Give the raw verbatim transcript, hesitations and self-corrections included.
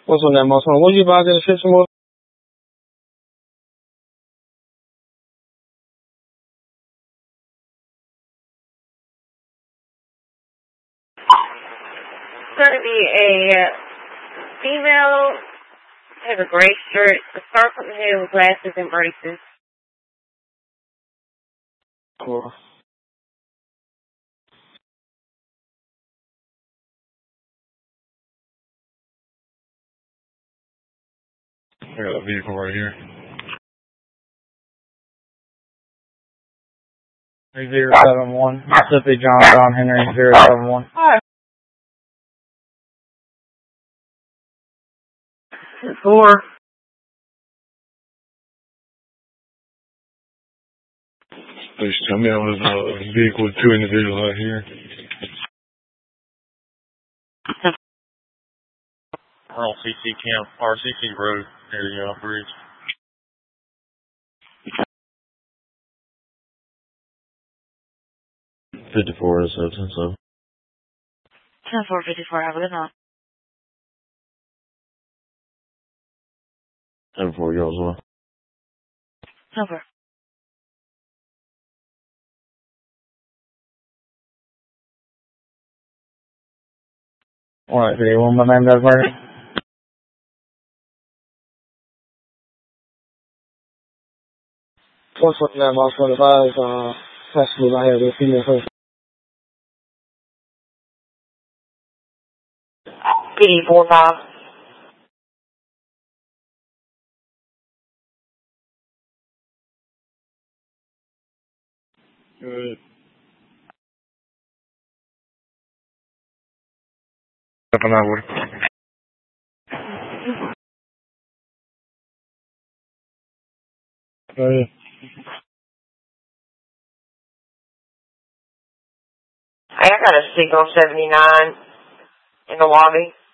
What's on that, Montana? What did you buy in the description, boy? It's going to be a female, has a gray shirt, a scarf on the head with glasses and braces. Cool. I got a vehicle right here. zero seven one. Mississippi John John Henry zero seven one. Hi. Four. Please tell me I was uh, a vehicle with two individuals out here. We're on C C Camp, or C C Road, area of Bridge. fifty-four is substance, so. ten four fifty-four, have a good night. ten four, y'all as well. Over. Alright, three one, my name does work. What's up, man? Boss twenty-five, uh, festival out here with female first. B four five. Good. Up and out with it. Oh, yeah. I got a single seventy-nine in the lobby.